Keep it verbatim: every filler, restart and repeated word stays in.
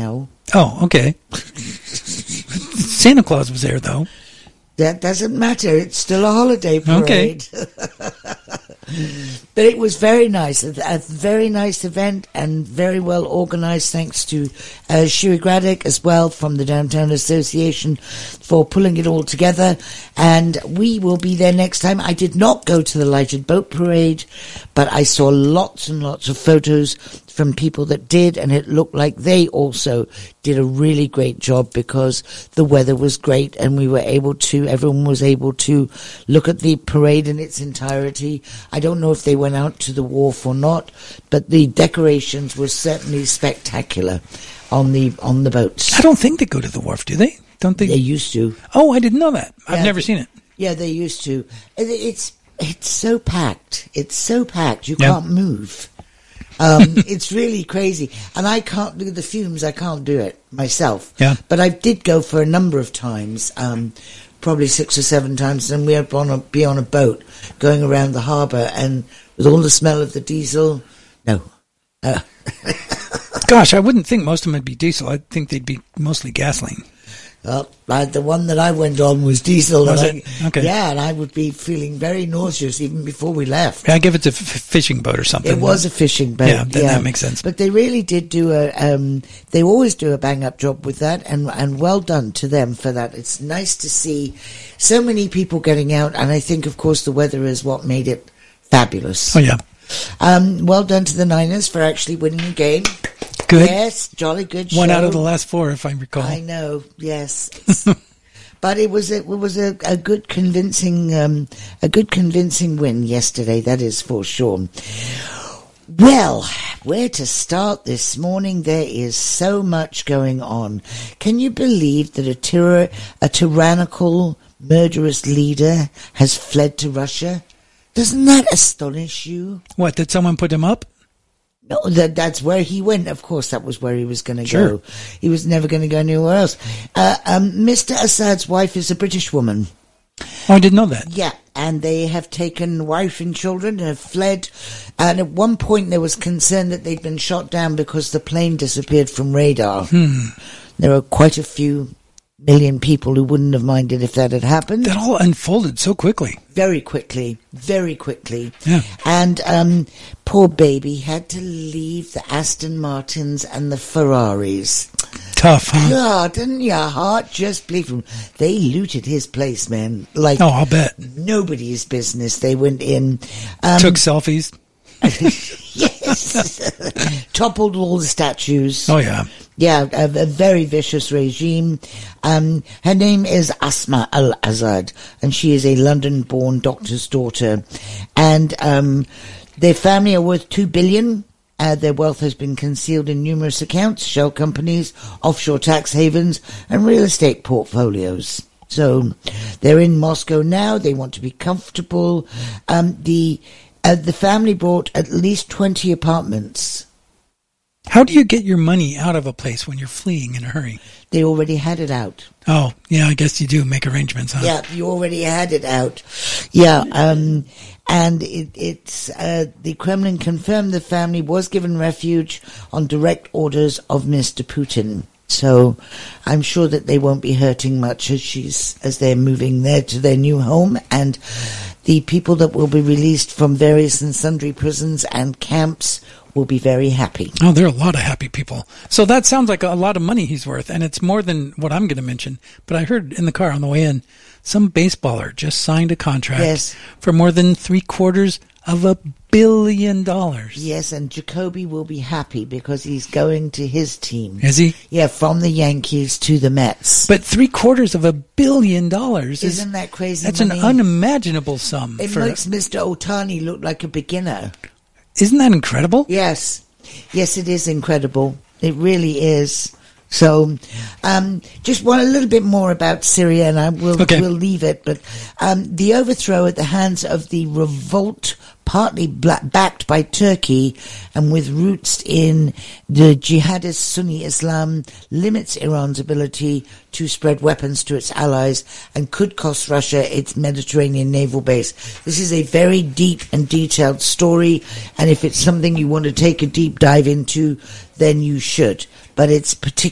now. Oh, okay. Santa Claus was there, though. That doesn't matter. It's still a holiday parade. Okay. But it was very nice. A, a very nice event and very well organised, thanks to uh, Sherry Graddock as well from the Downtown Association for pulling it all together. And we will be there next time. I did not go to the Lighted Boat Parade, but I saw lots and lots of photos from people that did, and it looked like they also did a really great job because the weather was great and we were able to, everyone was able to look at the parade in its entirety. I don't know if they went out to the wharf or not, but the decorations were certainly spectacular on the on the boats. I don't think they go to the wharf, do they? Don't they? They used to. Oh, I didn't know that. I've Yeah, never they- seen it. Yeah, they used to. It- It's it's so packed. It's so packed. You Yeah. can't move. Um, it's really crazy. And I can't do the fumes. I can't do it myself. Yeah. But I did go for a number of times, um, probably six or seven times, and we had on a, be on a boat going around the harbour, and with all the smell of the diesel, no. Uh, Gosh, I wouldn't think most of them would be diesel. I'd think they'd be mostly gasoline. Well, I, the one that I went on was diesel. Was and it? I, Okay. Yeah, and I would be feeling very nauseous even before we left. I give it to a f- fishing boat or something. It was a fishing boat. Yeah, then that makes sense. But they really did do a. Um, they always do a bang up job with that, and and well done to them for that. It's nice to see so many people getting out, and I think, of course, the weather is what made it fabulous. Oh, yeah. Um, well done to the Niners for actually winning the game. Good. Yes, jolly good. One show. out of the last four, if I recall. I know. Yes. But it was a, it was a, a good convincing um, a good convincing win yesterday. That is for sure. Well, where to start this morning? There is so much going on. Can you believe that a tyra- a tyrannical, murderous leader has fled to Russia? Doesn't that astonish you? What, did someone put him up? No, that, that's where he went. Of course, that was where he was going to Sure. go. He was never going to go anywhere else. Uh, um, Mister Assad's wife is a British woman. Oh, I didn't know that. Yeah, and they have taken wife and children and have fled. And at one point, there was concern that they'd been shot down because the plane disappeared from radar. Hmm. There are quite a few million people who wouldn't have minded if that had happened. That all unfolded so quickly. Very quickly, very quickly. Yeah. And um, poor baby had to leave the Aston Martins and the Ferraris. Tough, huh? God, didn't your heart just bleed from... They looted his place, man. Like, Oh, I'll bet. nobody's business. They went in... Um, Took selfies. yes. Toppled all the statues. Oh, yeah. Yeah, a, a very vicious regime. Um, her name is Asma Al-Assad, and she is a London-born doctor's daughter. And um, their family are worth two billion dollars. Uh, their wealth has been concealed in numerous accounts, shell companies, offshore tax havens, and real estate portfolios. So they're in Moscow now. They want to be comfortable. Um, the uh, the family bought at least twenty apartments. How do you get your money out of a place when you're fleeing in a hurry? They already had it out. Oh, yeah, I guess you do make arrangements, huh? Yeah, you already had it out. Yeah, um, and it, it's uh, the Kremlin confirmed the family was given refuge on direct orders of Mister Putin. So I'm sure that they won't be hurting much as she's as they're moving there to their new home, and the people that will be released from various and sundry prisons and camps will be very happy. Oh, there are a lot of happy people. So that sounds like a lot of money he's worth, and it's more than what I'm going to mention. But I heard in the car on the way in, some baseballer just signed a contract Yes. for more than three quarters of a billion dollars. Yes, and Jacoby will be happy because he's going to his team. Is he? Yeah, from the Yankees to the Mets. But three quarters of a billion dollars is, Isn't that crazy that's money? an unimaginable sum. It for, makes Mister Otani look like a beginner. Isn't that incredible? Yes. Yes, it is incredible. It really is. So, um, just want a little bit more about Syria, and I will Okay. we'll leave it. But um, the overthrow at the hands of the revolt, partly bla- backed by Turkey and with roots in the jihadist Sunni Islam, limits Iran's ability to spread weapons to its allies and could cost Russia its Mediterranean naval base. This is a very deep and detailed story, and if it's something you want to take a deep dive into, then you should. But it's particularly